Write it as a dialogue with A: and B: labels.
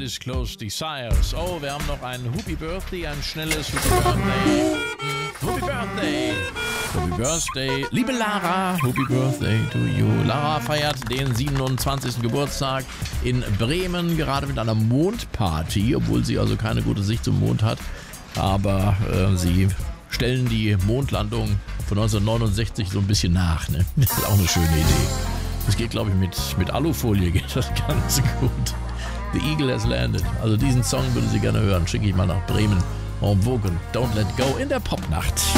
A: Undisclosed Desires. Oh, wir haben noch ein Happy Birthday, ein schnelles Happy Birthday. Happy Birthday. Happy Birthday. Liebe Lara, Happy Birthday to you. Lara feiert den 27. Geburtstag in Bremen, gerade mit einer Mondparty, obwohl sie also keine gute Sicht zum Mond hat. Aber sie stellen die Mondlandung von 1969 so ein bisschen nach. Ne? Das ist auch eine schöne Idee. Das geht, glaube ich, mit Alufolie geht das ganz gut. The Eagle has landed. Also diesen Song würde sie gerne hören. Schicke ich mal nach Bremen. En Vogue und Don't Let Go in der Popnacht.